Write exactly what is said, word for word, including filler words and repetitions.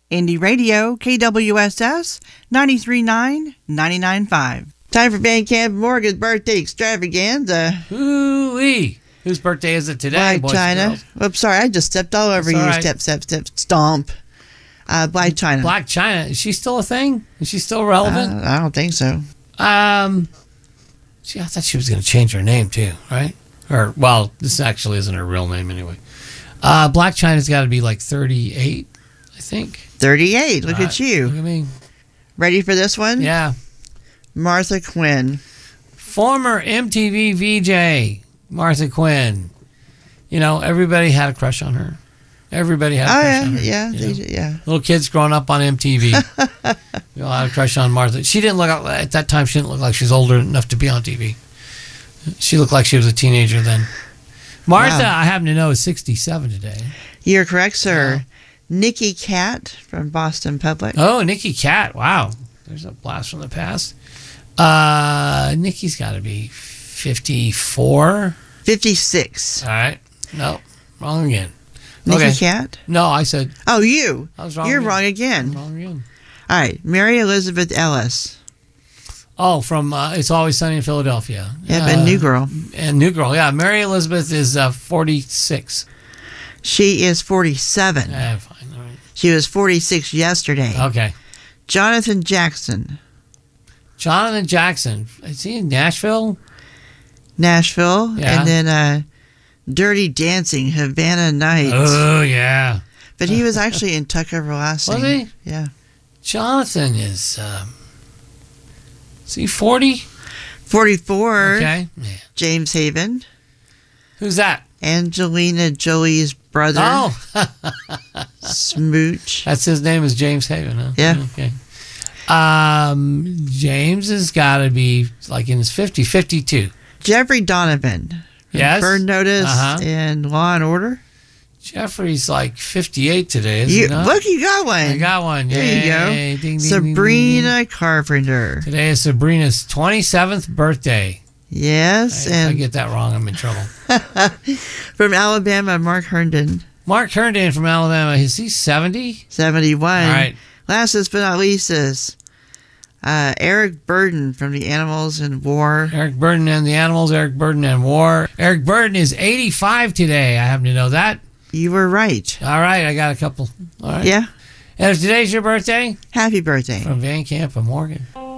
Indie Radio, K W S S, ninety-three point nine, ninety-nine point five. Time for Van Camp Morgan's birthday extravaganza. Ooh-wee. Whose birthday is it today, Black boys China. and girls? Oops, sorry, I just stepped all over That's you. all right. Step, step, step, stomp. Uh, Black China. Black China. Is she still a thing? Is she still relevant? Uh, I don't think so. Um, see, I thought she was going to change her name too, right? Or, well, this actually isn't her real name anyway. Uh, Black China's got to be like thirty-eight, I think. thirty-eight. Look Uh, at you. Look at me. Ready for this one? Yeah. Martha Quinn. Former M T V V J, Martha Quinn. You know, everybody had a crush on her. Everybody had a Oh, crush yeah, on her. yeah, you they know? did, yeah. Little kids growing up on M T V. We all had a crush on Martha. She didn't look, at that time, she didn't look like she was older enough to be on T V. She looked like she was a teenager then. Martha, Wow. I happen to know, is sixty-seven today. You're correct, sir. Nikki Cat from Boston Public. Oh, Nikki Cat. Wow. There's a blast from the past. Uh, Nikki's got to be fifty-four. fifty-six. All right. No, wrong again. Nikki Okay. Cat? No, I said. Oh, you. I was wrong You're again. wrong again. I'm wrong again. All right. Mary Elizabeth Ellis. Oh, from uh, It's Always Sunny in Philadelphia. Yep, uh, and New Girl. And New Girl, yeah. Mary Elizabeth is uh, forty-six. She is forty-seven. Yeah, fine. All right. She was forty-six yesterday. Okay. Jonathan Jackson. Jonathan Jackson. Is he in Nashville? Nashville. Yeah. And then uh, Dirty Dancing, Havana Nights. Oh, yeah. But he was actually in Tuck Everlasting. Was he? Yeah. Jonathan is, um, is he forty? forty-four. Okay. Yeah. James Haven. Who's that? Angelina Jolie's brother. Oh. Smooch. That's his name is James Haven, huh? Yeah. Okay. Um, James has got to be like in his fifty, fifty-two. Jeffrey Donovan. from Yes. Burn Notice Uh-huh. and Law and Order. Jeffrey's like fifty-eight today, is You, he not? look, you got one. I got one. There Yay. you go. Ding, ding, ding, Sabrina ding, ding. Carpenter. Today is Sabrina's twenty-seventh birthday. Yes. If I and get that wrong, I'm in trouble. from Alabama, Mark Herndon. Mark Herndon from Alabama. Is he seventy? seventy-one. All right. Last but not least is uh, Eric Burden from the Animals in War. Eric Burden and the Animals, Eric Burden and War. Eric Burden is eighty-five today. I happen to know that. You were right. All right, I got a couple. All right. Yeah. And if today's your birthday, Happy birthday. from Van Camp and Morgan.